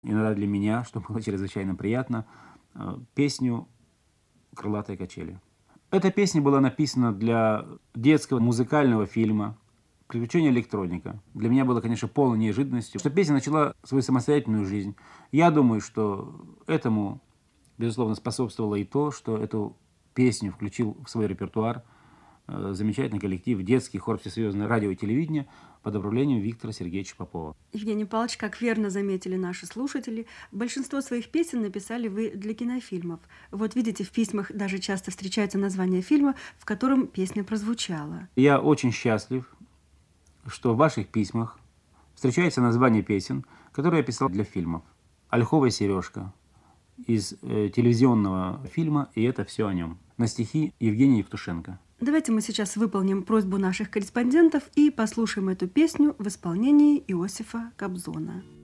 иногда для меня, что было чрезвычайно приятно, песню «Крылатые качели». Эта песня была написана для детского музыкального фильма «Приключения электроника». Для меня было, конечно, полной неожиданностью, что песня начала свою самостоятельную жизнь. Я думаю, что этому, безусловно, способствовало и то, что эту песню включил в свой репертуар замечательный коллектив «Детский хор Всесоюзного радио и телевидения» под управлением Виктора Сергеевича Попова. Евгений Павлович, как верно заметили наши слушатели, большинство своих песен написали вы для кинофильмов. Вот видите, в письмах даже часто встречается название фильма, в котором песня прозвучала. Я очень счастлив, что в ваших письмах встречается название песен, которые я писал для фильмов. «Ольховая сережка» из телевизионного фильма «И это все о нем» на стихи Евгения Евтушенко. Давайте мы сейчас выполним просьбу наших корреспондентов и послушаем эту песню в исполнении Иосифа Кобзона.